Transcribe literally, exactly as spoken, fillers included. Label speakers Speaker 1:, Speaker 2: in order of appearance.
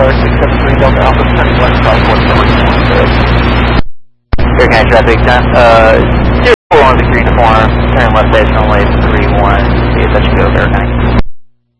Speaker 1: uh, six seven three Delta Alpha, turning west southwest over twenty-six.
Speaker 2: Air County traffic, time, uh, zero four one with green form, turn left base only three one, see if that should go over Air County.